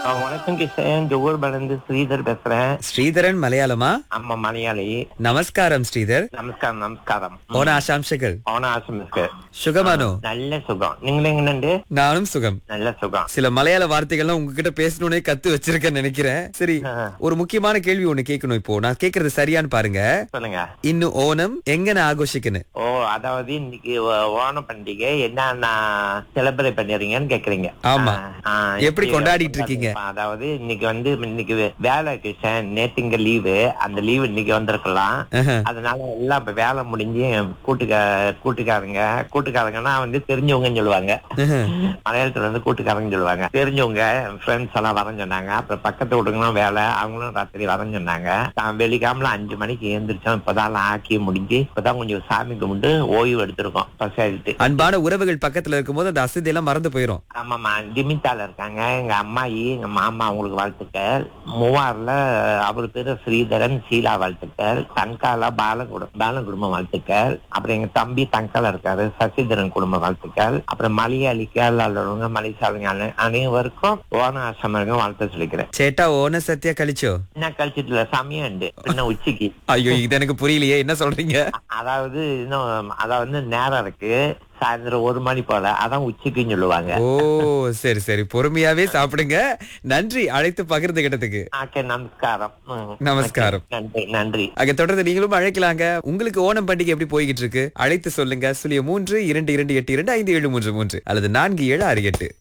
வணக்கம் கிஷன், ஜோகர்ல இருந்து ஸ்ரீதர் பேசுறேன். ஸ்ரீதரன் மலையாளமா? ஆமா, மலையாளி. நமஸ்காரம் ஸ்ரீதர். நமஸ்காரம் நமஸ்காரம். ஓன ஆசாம்ஷகள். ஓன ஆசமிக்கு சுகமானோ? நல்ல சுகம். நீங்களே எங்கன்னு? நானும் சுகம். நல்ல சுகம். சில மலையாள வார்த்தைகள்லாம் உங்ககிட்ட பேசணும்னே கத்து வச்சிருக்கேன்னு நினைக்கிறேன். சரி, ஒரு முக்கியமான கேள்வி ஒண்ணு கேட்கணும். இப்போ நான் கேக்குறது சரியான்னு பாருங்க. சொல்லுங்க. இன்னும் ஓணம் எங்கன ஆகோஷிக்கணும்? ஓ, அதாவது இன்னைக்கு ஓணம் பண்டிகை என்னன்னா செலிப்ரேட் பண்ணிடுறீங்கன்னு கேக்குறீங்க. ஆமா. எப்படி கொண்டாடிட்டு இருக்கீங்க? அதாவது இன்னைக்கு வேலை கிஷன், நேத்து இங்க லீவு, அந்த லீவு இன்னைக்கு வந்திருக்கலாம். அதனால எல்லாம் இப்ப வேலை முடிஞ்சு கூட்டுக்காரங்கன்னா தெரிஞ்சவங்கன்னு சொல்லுவாங்க. மலையாளத்துல கூட்டுக்காரங்க சொல்லுவாங்க. தெரிஞ்சவங்க ஃப்ரெண்ட்ஸ் எல்லாம் வரன்னு சொன்னாங்க. அப்புறம் பக்கத்து வீட்டுக்கெல்லாம் வேலை, அவங்களும் ராத்திரி வரன்னு சொன்னாங்க. வெள்ளிக்கிழமை 5 மணிக்கு எழுந்திரிச்சோம். இப்பதான் ஆக்கி முடிஞ்சு இப்பதான் கொஞ்சம் சாமி கும்பிட்டு ஓய்வு எடுத்திருக்கோம். பசாயிட்டு அன்பான உறவுகள் பக்கத்துல இருக்கும்போது அந்த அசதி எல்லாம் மறந்து போயிரும். ஆமாமா, டிமித்தால இருக்காங்க எங்க அம்மாயி, எங்க மாமா, அவங்களுக்கு வாழ்த்துக்கள். மூவார்ல அவரு பேரு ஸ்ரீதரன், ஷீலா வாழ்த்துக்கள். தங்கால பால குடும்ப வாழ்த்துக்கள். அப்புறம் எங்க தம்பி தங்கால இருக்காரு, சசிதரன் குடும்ப வாழ்த்துக்கள். அப்புறம் மலையாளி கேரளாவுங்க, மலைசாலிங்க அனைவருக்கும் ஓணாசமர்கள் வாழ்த்து சொல்லிக்கிறேன். சேட்டா ஓன சத்தியா கழிச்சோ? என்ன கழிச்சிட்டுல சமயம் உண்டு இன்னும் உச்சிக்கு. ஐயோ, இது எனக்கு புரியலையே, என்ன சொல்றீங்க? அதாவது இன்னும் நேரம் இருக்கு. சாயந்தரம் 1 மணி போல, அதான் உச்சிக்குன்னு சொல்லுவாங்க. ஓ, சரி சரி, பொறுமையாவே சாப்பிடுங்க. நன்றி அழைத்து பகிர்ந்துகிட்டதுக்கு. நமஸ்காரம். நமஸ்காரம். நன்றி நன்றி. அங்க தொடர்ந்து நீங்களும் அழைக்கலாங்க. உங்களுக்கு ஓணம் பண்டிகை எப்படி போய்கிட்டு இருக்கு? அழைத்து சொல்லுங்க. 03 22 82 5733 அல்லது 4768.